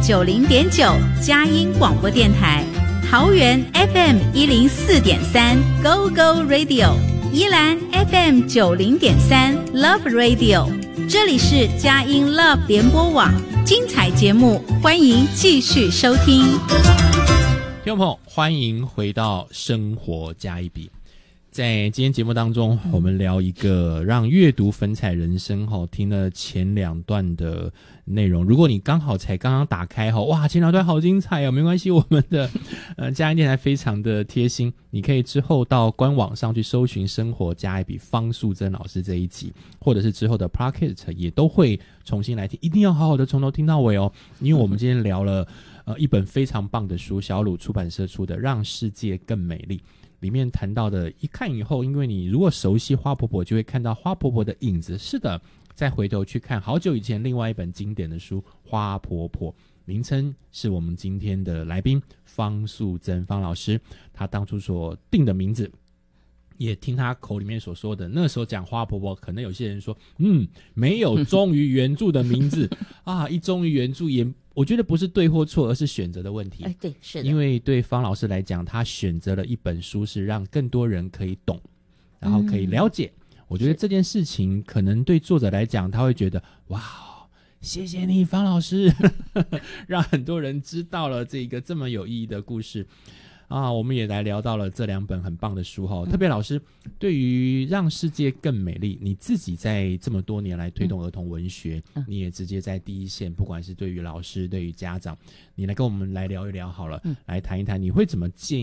90.9佳音广播电台，桃园 FM 104.3 Go Go Radio， 宜兰 FM 90.3 Love Radio， 这里是佳音 Love 联播网，精彩节目欢迎继续收听。 听众朋友，欢迎回到生活加一笔。在今天节目当中，我们聊一个让阅读粉彩人生听了前2段的内容。如果你刚好才刚刚打开哇，前2段好精彩没关系，我们的佳音电台非常的贴心，你可以之后到官网上去搜寻生活加一笔方素珍老师这一集，或者是之后的 Podcast 也都会重新来听，一定要好好的从头听到尾因为我们今天聊了一本非常棒的书，小鲁出版社出的《让世界更美丽》，里面谈到的一看以后，因为你如果熟悉花婆婆，就会看到花婆婆的影子。是的，再回头去看好久以前另外一本经典的书《花婆婆》，名称是我们今天的来宾方素珍方老师他当初所定的名字，也听他口里面所说的，那时候讲花婆婆，可能有些人说没有忠于原著的名字一忠于原著也我觉得不是对或错，而是选择的问题。 对，是的。 因为对方老师来讲，他选择了一本书是让更多人可以懂，然后可以了解。我觉得这件事情可能对作者来讲，他会觉得哇，谢谢你方老师让很多人知道了这个这么有意义的故事我们也来聊到了这2本很棒的书特别老师对于让世界更美丽，你自己在这么多年来推动儿童文学，你也直接在第一线，不管是对于老师对于家长，你来跟我们来聊一聊好了，来谈一谈你会怎么建